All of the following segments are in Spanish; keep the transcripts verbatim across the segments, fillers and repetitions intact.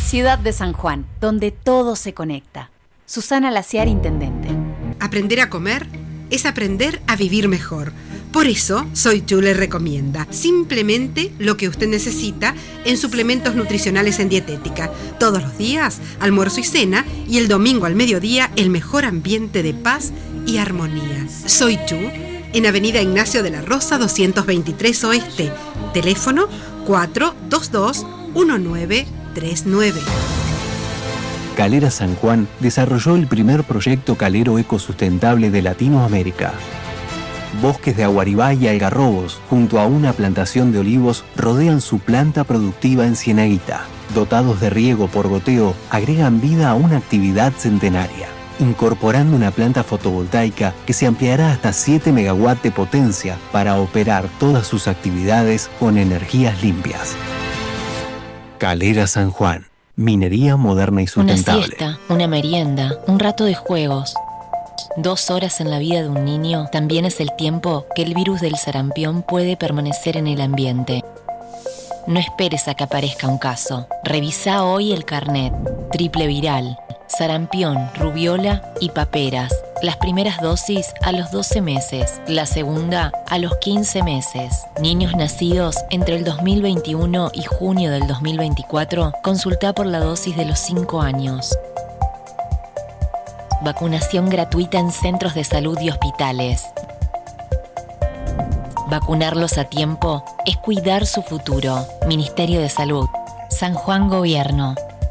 Ciudad de San Juan, donde todo se conecta. Susana Laciar, intendente. Aprender a comer es aprender a vivir mejor. Por eso, Soy Tú le recomienda simplemente lo que usted necesita en suplementos nutricionales en dietética. Todos los días, almuerzo y cena, y el domingo al mediodía, el mejor ambiente de paz y armonía. Soy Tú, en Avenida Ignacio de la Rosa, doscientos veintitrés Oeste. Teléfono cuatro dos dos uno nueve tres nueve. Calera San Juan desarrolló el primer proyecto calero ecosustentable de Latinoamérica. Bosques de aguaribá y algarrobos, junto a una plantación de olivos, rodean su planta productiva en Cienaguita. Dotados de riego por goteo, agregan vida a una actividad centenaria, incorporando una planta fotovoltaica que se ampliará hasta siete megawatts de potencia para operar todas sus actividades con energías limpias. Calera San Juan. Minería moderna y sustentable. Una siesta, una merienda, un rato de juegos. Dos horas en la vida de un niño también es el tiempo que el virus del sarampión puede permanecer en el ambiente. No esperes a que aparezca un caso. Revisa hoy el carnet. Triple viral, sarampión, rubiola y paperas. Las primeras dosis a los doce meses, la segunda a los quince meses. Niños nacidos entre el dos mil veintiuno y junio del dos mil veinticuatro, consulta por la dosis de los cinco años. Vacunación gratuita en centros de salud y hospitales. Vacunarlos a tiempo es cuidar su futuro. Ministerio de Salud. San Juan Gobierno.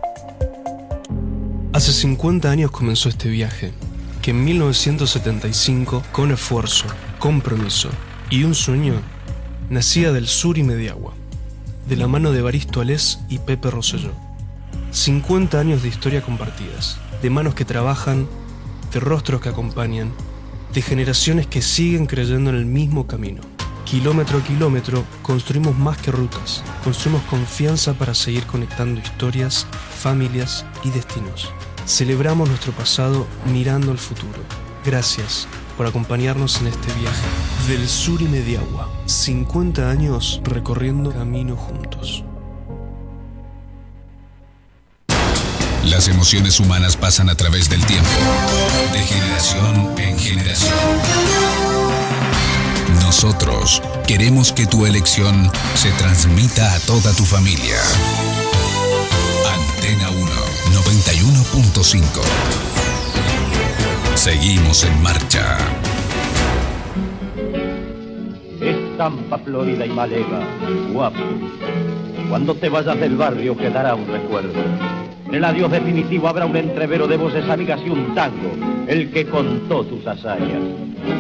Hace cincuenta años comenzó este viaje, que en mil novecientos setenta y cinco, con esfuerzo, compromiso y un sueño, nacía del Sur y Mediagua, de la mano de Evaristo Alés y Pepe Rosselló. cincuenta años de historia compartidas, de manos que trabajan, de rostros que acompañan, de generaciones que siguen creyendo en el mismo camino. Kilómetro a kilómetro construimos más que rutas, construimos confianza para seguir conectando historias, familias y destinos. Celebramos nuestro pasado mirando al futuro. Gracias por acompañarnos en este viaje. Del Sur y Mediagua, cincuenta años recorriendo camino juntos. Las emociones humanas pasan a través del tiempo, de generación en generación. Nosotros queremos que tu elección se transmita a toda tu familia. Antena uno, noventa y uno punto cinco. Seguimos en marcha. Estampa florida y malega, guapo. Cuando te vayas del barrio quedará un recuerdo. En el adiós definitivo habrá un entrevero de voces amigas y un tango, el que contó tus hazañas.